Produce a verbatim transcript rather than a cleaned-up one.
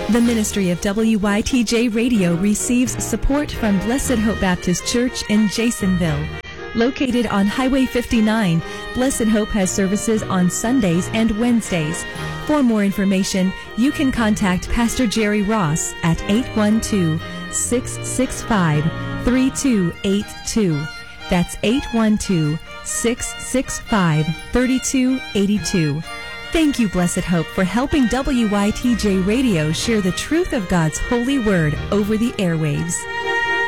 The ministry of W Y T J Radio receives support from Blessed Hope Baptist Church in Jasonville. Located on Highway fifty-nine, Blessed Hope has services on Sundays and Wednesdays. For more information, you can contact Pastor Jerry Ross at eight one two, six six five, three two eight two. That's eight one two, six six five, three two eight two. Thank you, Blessed Hope, for helping W Y T J Radio share the truth of God's holy word over the airwaves.